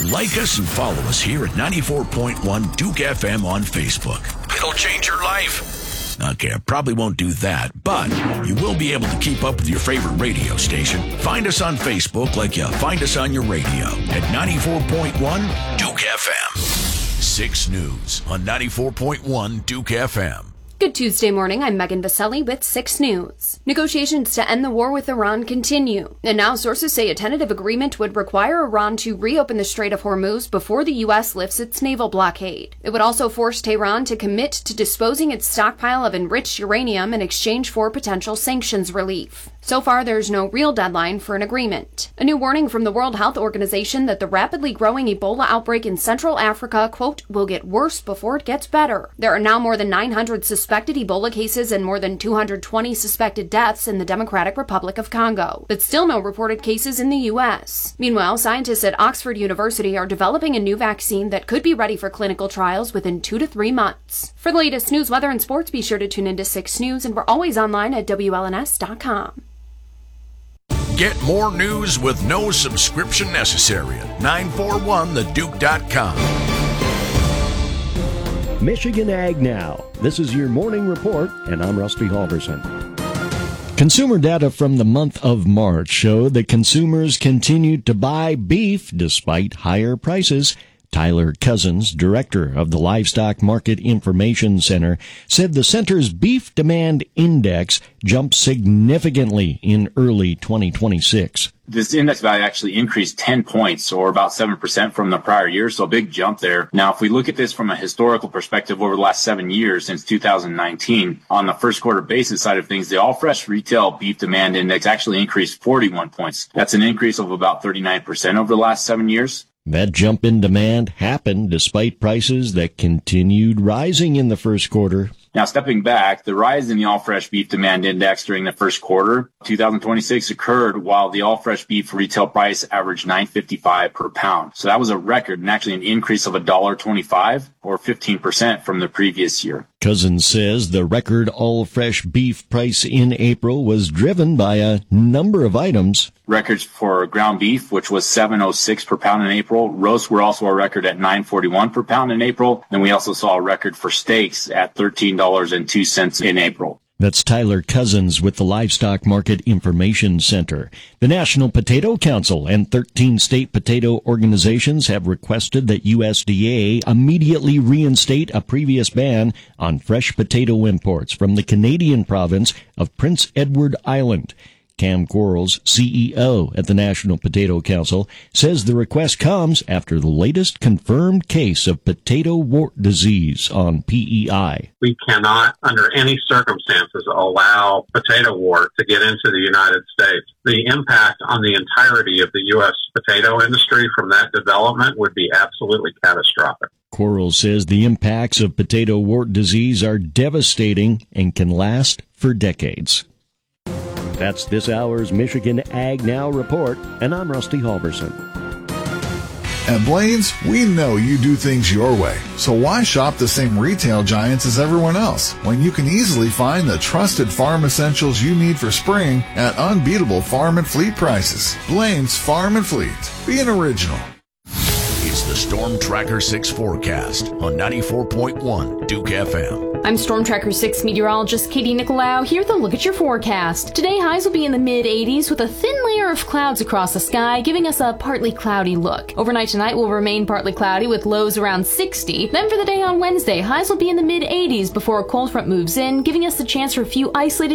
Like us and follow us here at 94.1 Duke FM on Facebook. It'll change your life. Okay, I probably won't do that, but you will be able to keep up with your favorite radio station. Find us on Facebook like you find us on your radio at 94.1 Duke FM. 6 News on 94.1 Duke FM. Good Tuesday morning, I'm Megan Vaselli with 6 News. Negotiations to end the war with Iran continue, and now sources say a tentative agreement would require Iran to reopen the Strait of Hormuz before the U.S. lifts its naval blockade. It would also force Tehran to commit to disposing its stockpile of enriched uranium in exchange for potential sanctions relief. So far, there's no real deadline for an agreement. A new warning from the World Health Organization that the rapidly growing Ebola outbreak in Central Africa, quote, will get worse before it gets better. There are now more than 900 suspected Ebola cases and more than 220 suspected deaths in the Democratic Republic of Congo, but still no reported cases in the U.S. Meanwhile, scientists at Oxford University are developing a new vaccine that could be ready for clinical trials within 2 to 3 months. For the latest news, weather, and sports, be sure to tune into 6 News, and we're always online at WLNS.com. Get more news with no subscription necessary at 941theduke.com. Michigan Ag Now. This is your morning report, and I'm Rusty Halverson. Consumer data from the month of March showed that consumers continued to buy beef despite higher prices. Tyler Cousins, director of the Livestock Market Information Center, said the center's beef demand index jumped significantly in early 2026. This index value actually increased 10 points, or about 7% from the prior year, so a big jump there. Now, if we look at this from a historical perspective over the last 7 years, since 2019, on the first quarter basis side of things, the all-fresh retail beef demand index actually increased 41 points. That's an increase of about 39% over the last 7 years. That jump in demand happened despite prices that continued rising in the first quarter. Now, stepping back, the rise in the all-fresh beef demand index during the first quarter 2026 occurred while the all-fresh beef retail price averaged $9.55 per pound. So that was a record and actually an increase of $1.25 or 15% from the previous year. Cousins says the record all-fresh beef price in April was driven by a number of items. Records for ground beef, which was $7.06 per pound in April. Roasts were also a record at $9.41 per pound in April. And we also saw a record for steaks at $13.02 in April. That's Tyler Cousins with the Livestock Market Information Center. The National Potato Council and 13 state potato organizations have requested that USDA immediately reinstate a previous ban on fresh potato imports from the Canadian province of Prince Edward Island. Cam Quarles, CEO at the National Potato Council, says the request comes after the latest confirmed case of potato wart disease on PEI. We cannot, under any circumstances, allow potato wart to get into the United States. The impact on the entirety of the U.S. potato industry from that development would be absolutely catastrophic. Quarles says the impacts of potato wart disease are devastating and can last for decades. That's this hour's Michigan Ag Now report, and I'm Rusty Halverson. At Blaine's, we know you do things your way, so why shop the same retail giants as everyone else when you can easily find the trusted farm essentials you need for spring at unbeatable farm and fleet prices? Blaine's Farm and Fleet. Be an original. It's the Storm Tracker 6 forecast on 94.1 Duke FM. I'm Storm Tracker 6 meteorologist Katie Nicolau. Here with a look at your forecast. Today, highs will be in the mid-80s with a thin layer of clouds across the sky, giving us a partly cloudy look. Overnight tonight will remain partly cloudy with lows around 60. Then for the day on Wednesday, highs will be in the mid-80s before a cold front moves in, giving us the chance for a few isolated